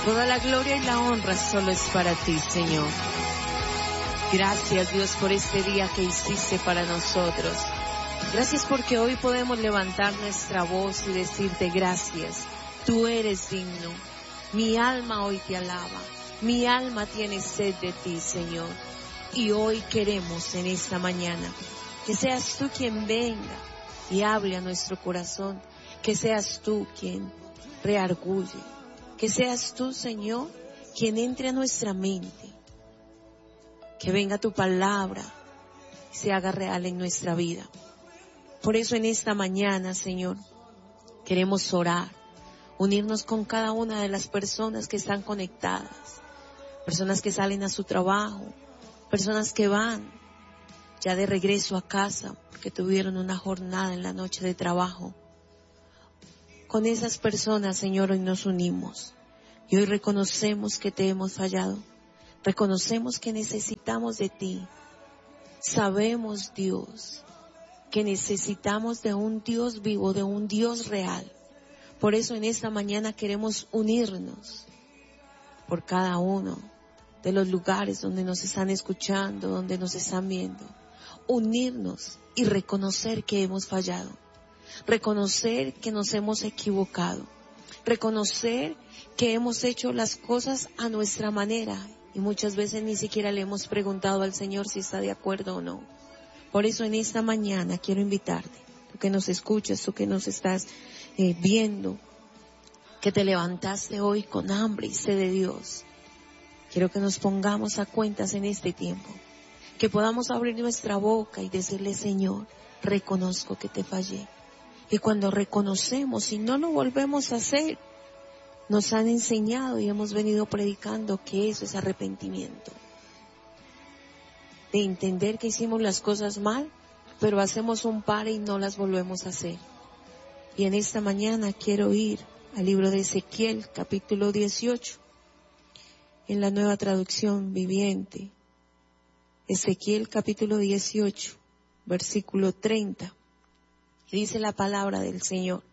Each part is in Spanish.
Toda la gloria y la honra solo es para ti, Señor. Gracias, Dios, por este día que hiciste para nosotros. Gracias porque hoy podemos levantar nuestra voz y decirte gracias. Tú eres digno. Mi alma hoy te alaba. Mi alma tiene sed de ti, Señor. Y hoy queremos en esta mañana que seas tú quien venga y hable a nuestro corazón. Que seas tú quien reargulle. Que seas tú, Señor, quien entre a nuestra mente. Que venga tu palabra y se haga real en nuestra vida. Por eso en esta mañana, Señor, queremos orar, unirnos con cada una de las personas que están conectadas, personas que salen a su trabajo, personas que van ya de regreso a casa porque tuvieron una jornada en la noche de trabajo. Con esas personas, Señor, hoy nos unimos y hoy reconocemos que te hemos fallado. Reconocemos que necesitamos de ti. Sabemos, Dios, que necesitamos de un Dios vivo, de un Dios real. Por eso en esta mañana queremos unirnos por cada uno de los lugares donde nos están escuchando, donde nos están viendo. Unirnos y reconocer que hemos fallado. Reconocer que nos hemos equivocado. Reconocer que hemos hecho las cosas a nuestra manera. Y muchas veces ni siquiera le hemos preguntado al Señor si está de acuerdo o no. Por eso en esta mañana quiero invitarte, tú que nos escuchas, tú que nos estás viendo, que te levantaste hoy con hambre y sed de Dios. Quiero que nos pongamos a cuentas en este tiempo, que podamos abrir nuestra boca y decirle, Señor, reconozco que te fallé. Y cuando reconocemos y no lo volvemos a hacer, nos han enseñado y hemos venido predicando que eso es arrepentimiento. De entender que hicimos las cosas mal, pero hacemos un pare y no las volvemos a hacer. Y en esta mañana quiero ir al libro de Ezequiel, capítulo 18, en la Nueva Traducción Viviente. Ezequiel, capítulo 18, versículo 30. Y dice la palabra del Señor: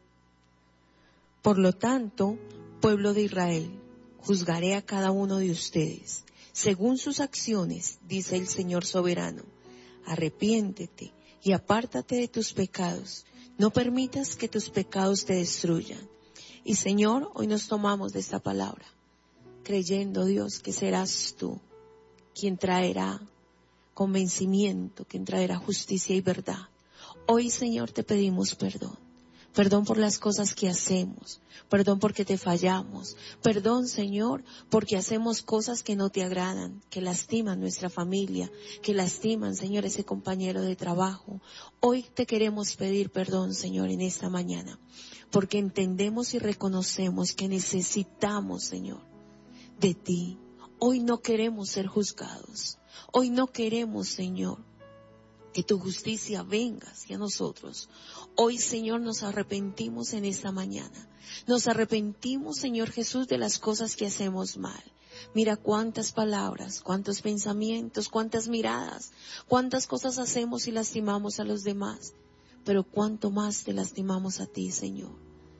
por lo tanto, pueblo de Israel, juzgaré a cada uno de ustedes según sus acciones, dice el Señor soberano. Arrepiéntete y apártate de tus pecados. No permitas que tus pecados te destruyan. Y Señor, hoy nos tomamos de esta palabra, creyendo, Dios, que serás tú quien traerá convencimiento, quien traerá justicia y verdad. Hoy, Señor, te pedimos perdón. Perdón por las cosas que hacemos. Perdón porque te fallamos. Perdón, Señor, porque hacemos cosas que no te agradan, que lastiman nuestra familia, que lastiman, Señor, ese compañero de trabajo. Hoy te queremos pedir perdón, Señor, en esta mañana, porque entendemos y reconocemos que necesitamos, Señor, de ti. Hoy no queremos ser juzgados. Hoy no queremos, Señor, que tu justicia venga hacia nosotros. Hoy, Señor, nos arrepentimos en esta mañana. Nos arrepentimos, Señor Jesús, de las cosas que hacemos mal. Mira cuántas palabras, cuántos pensamientos, cuántas miradas, cuántas cosas hacemos y lastimamos a los demás. Pero cuánto más te lastimamos a ti, Señor.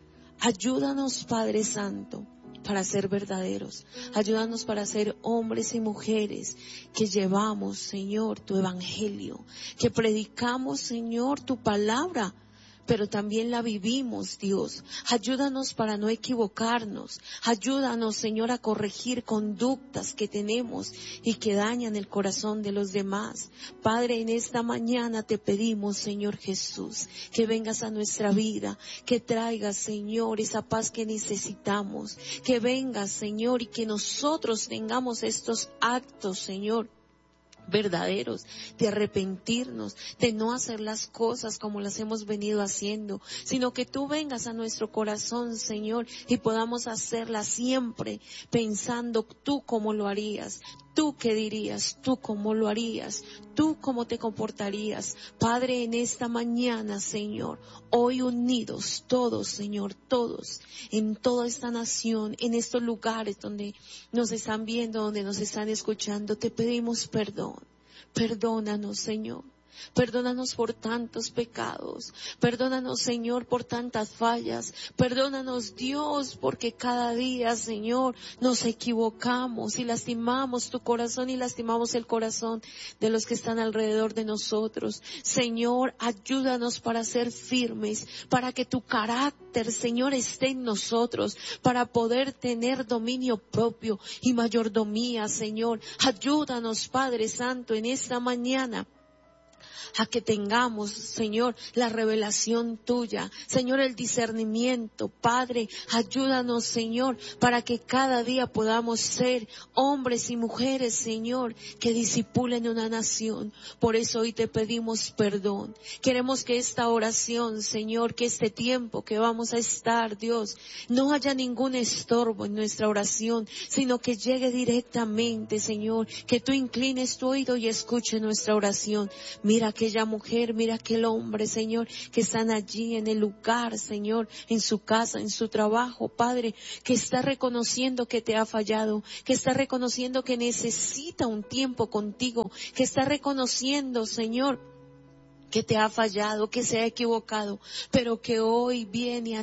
Ayúdanos, Padre Santo, para ser verdaderos. Ayúdanos para ser hombres y mujeres que llevamos, Señor, tu evangelio, que predicamos, Señor, tu palabra, pero también la vivimos, Dios. Ayúdanos para no equivocarnos. Ayúdanos, Señor, a corregir conductas que tenemos y que dañan el corazón de los demás. Padre, en esta mañana te pedimos, Señor Jesús, que vengas a nuestra vida, que traigas, Señor, esa paz que necesitamos, que vengas, Señor, y que nosotros tengamos estos actos, Señor, verdaderos, de arrepentirnos, de no hacer las cosas como las hemos venido haciendo, sino que tú vengas a nuestro corazón, Señor, y podamos hacerlas siempre pensando tú cómo lo harías, tú qué dirías, tú cómo lo harías, tú cómo te comportarías. Padre, en esta mañana, Señor, hoy unidos todos, Señor, todos, en toda esta nación, en estos lugares donde nos están viendo, donde nos están escuchando, te pedimos perdón. Perdónanos, Señor. Perdónanos por tantos pecados. Perdónanos, Señor, por tantas fallas. Perdónanos, Dios, porque cada día, Señor, nos equivocamos y lastimamos tu corazón y lastimamos el corazón de los que están alrededor de nosotros. Señor, ayúdanos para ser firmes, para que tu carácter, Señor, esté en nosotros, para poder tener dominio propio y mayordomía, Señor. Ayúdanos, Padre Santo, en esta mañana a que tengamos, Señor, la revelación tuya, Señor, el discernimiento. Padre, ayúdanos, Señor, para que cada día podamos ser hombres y mujeres, Señor, que discipulen una nación. Por eso hoy te pedimos perdón. Queremos que esta oración, Señor, que este tiempo que vamos a estar, Dios, no haya ningún estorbo en nuestra oración, sino que llegue directamente, Señor, que tú inclines tu oído y escuche nuestra oración. Mira aquella mujer, mira aquel hombre, Señor, que están allí en el lugar, Señor, en su casa, en su trabajo, Padre, que está reconociendo que te ha fallado, que está reconociendo que necesita un tiempo contigo, que está reconociendo, Señor, que te ha fallado, que se ha equivocado, pero que hoy viene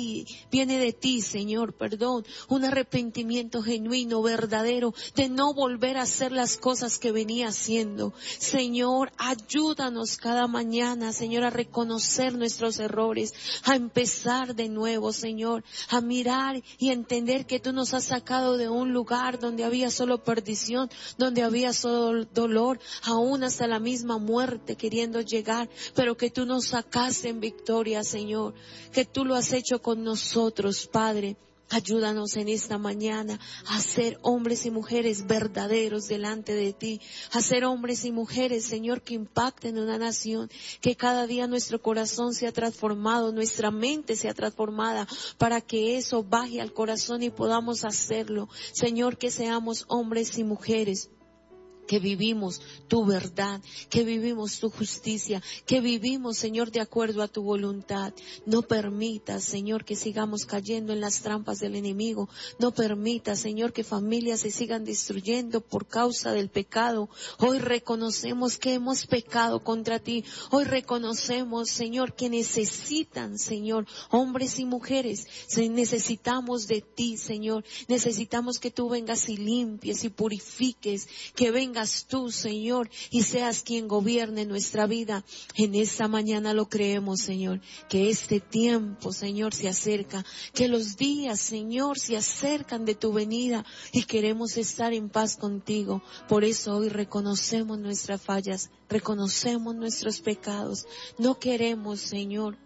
de ti, Señor, perdón, un arrepentimiento genuino, verdadero, de no volver a hacer las cosas que venía haciendo. Señor, ayúdanos cada mañana, Señor, a reconocer nuestros errores, a empezar de nuevo, Señor, a mirar y entender que tú nos has sacado de un lugar donde había solo perdición, donde había solo dolor, aún hasta la misma muerte queriendo llegar, pero que tú nos sacaste en victoria, Señor, que tú lo has hecho con nosotros, Padre. Ayúdanos en esta mañana a ser hombres y mujeres verdaderos delante de ti, a ser hombres y mujeres, Señor, que impacten una nación, que cada día nuestro corazón sea transformado, nuestra mente sea transformada, para que eso baje al corazón y podamos hacerlo. Señor, que seamos hombres y mujeres que vivimos tu verdad, que vivimos tu justicia, que vivimos, Señor, de acuerdo a tu voluntad. No permitas, Señor, que sigamos cayendo en las trampas del enemigo. No permitas, Señor, que familias se sigan destruyendo por causa del pecado. Hoy reconocemos que hemos pecado contra ti. Hoy reconocemos, Señor, que necesitan, Señor, hombres y mujeres. Necesitamos de ti, Señor. Necesitamos que tú vengas y limpies y purifiques, que vengas tú, Señor, y seas quien gobierne nuestra vida. En esta mañana lo creemos, Señor, que este tiempo, Señor, se acerca, que los días, Señor, se acercan de tu venida y queremos estar en paz contigo. Por eso hoy reconocemos nuestras fallas, reconocemos nuestros pecados. No queremos, Señor,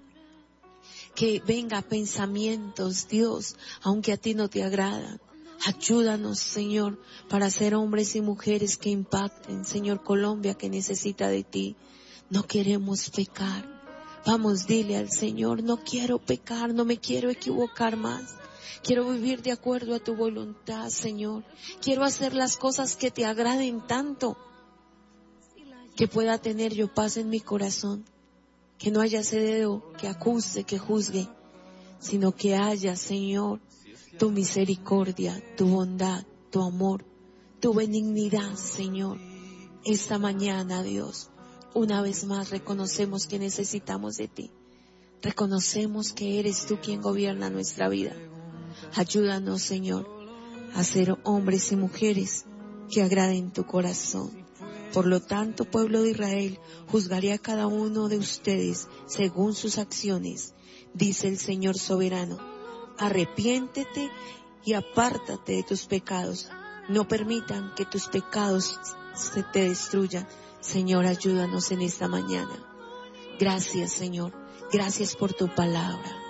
que venga pensamientos, Dios, aunque a ti no te agradan. Ayúdanos, Señor, para ser hombres y mujeres que impacten, Señor, Colombia, que necesita de ti. No queremos pecar. Vamos, dile al Señor, no quiero pecar, no me quiero equivocar más. Quiero vivir de acuerdo a tu voluntad, Señor. Quiero hacer las cosas que te agraden tanto, que pueda tener yo paz en mi corazón. Que no haya ese dedo que acuse, que juzgue, sino que haya, Señor, tu misericordia, tu bondad, tu amor, tu benignidad, Señor. Esta mañana, Dios, una vez más reconocemos que necesitamos de ti. Reconocemos que eres tú quien gobierna nuestra vida. Ayúdanos, Señor, a ser hombres y mujeres que agraden tu corazón. Por lo tanto, pueblo de Israel, juzgaré a cada uno de ustedes según sus acciones, dice el Señor soberano. Arrepiéntete y apártate de tus pecados. No permitan que tus pecados se te destruyan. Señor, ayúdanos en esta mañana. Gracias, Señor. Gracias por tu palabra.